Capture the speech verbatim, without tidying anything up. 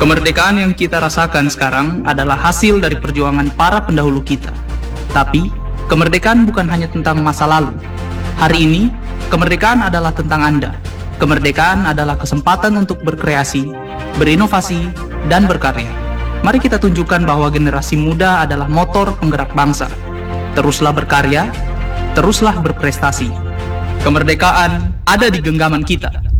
Kemerdekaan yang kita rasakan sekarang adalah hasil dari perjuangan para pendahulu kita. Tapi, kemerdekaan bukan hanya tentang masa lalu. Hari ini, kemerdekaan adalah tentang Anda. Kemerdekaan adalah kesempatan untuk berkreasi, berinovasi, dan berkarya. Mari kita tunjukkan bahwa generasi muda adalah motor penggerak bangsa. Teruslah berkarya, teruslah berprestasi. Kemerdekaan ada di genggaman kita.